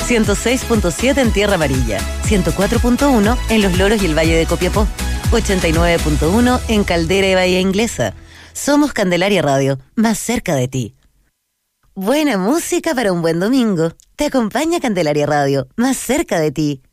106.7 en Tierra Amarilla, 104.1 en Los Loros y el Valle de Copiapó, 89.1 en Caldera y Bahía Inglesa. Somos Candelaria Radio, más cerca de ti. Buena música para un buen domingo. Te acompaña Candelaria Radio, más cerca de ti.